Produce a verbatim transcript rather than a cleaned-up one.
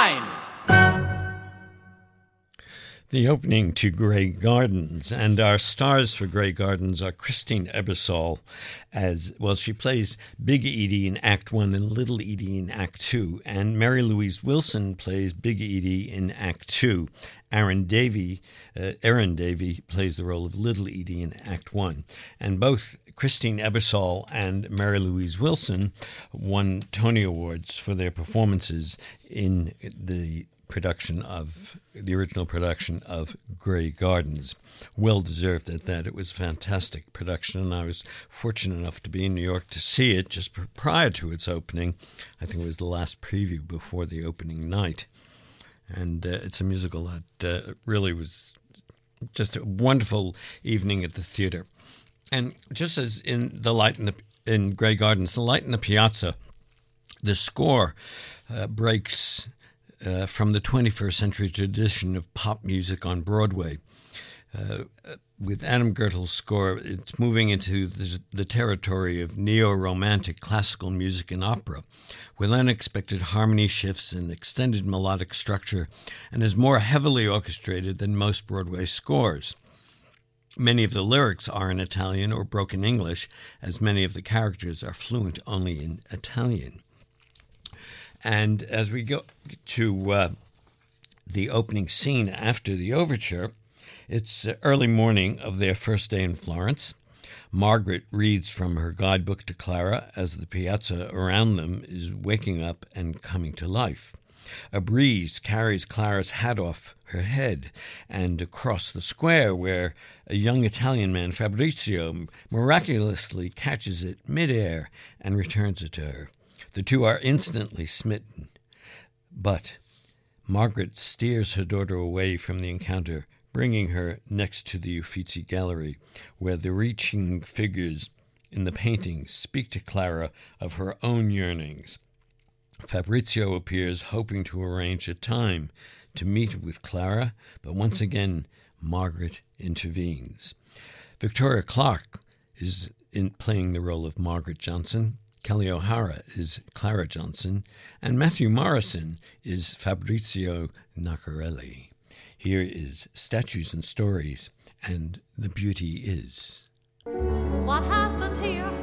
nine. The opening to Grey Gardens, and our stars for Grey Gardens are Christine Ebersole as, well, she plays Big Edie in Act One and Little Edie in Act Two, and Mary Louise Wilson plays Big Edie in Act Two. Aaron Davey, uh, Aaron Davey plays the role of Little Edie in Act One, and both Christine Ebersole and Mary Louise Wilson won Tony Awards for their performances in the production of the original production of Grey Gardens. Well deserved at that. It was a fantastic production, and I was fortunate enough to be in New York to see it just prior to its opening. I think it was the last preview before the opening night. And uh, it's a musical that uh, really was just a wonderful evening at the theater. And just as in the light in the in Grey Gardens, the light in the piazza, the score uh, breaks Uh, from the twenty-first century tradition of pop music on Broadway. Uh, with Adam Gertel's score, it's moving into the, the territory of neo-romantic classical music and opera, with unexpected harmony shifts and extended melodic structure, and is more heavily orchestrated than most Broadway scores. Many of the lyrics are in Italian or broken English, as many of the characters are fluent only in Italian. And as we go to uh, the opening scene after the overture, it's uh, early morning of their first day in Florence. Margaret reads from her guidebook to Clara as the piazza around them is waking up and coming to life. A breeze carries Clara's hat off her head and across the square, where a young Italian man, Fabrizio, miraculously catches it midair and returns it to her. The two are instantly smitten, but Margaret steers her daughter away from the encounter, bringing her next to the Uffizi Gallery, where the reaching figures in the paintings speak to Clara of her own yearnings. Fabrizio appears, hoping to arrange a time to meet with Clara, but once again, Margaret intervenes. Victoria Clark is in playing the role of Margaret Johnson. Kelly O'Hara is Clara Johnson, and Matthew Morrison is Fabrizio Naccarelli. Here is Statues and Stories, and The Beauty Is. What happened here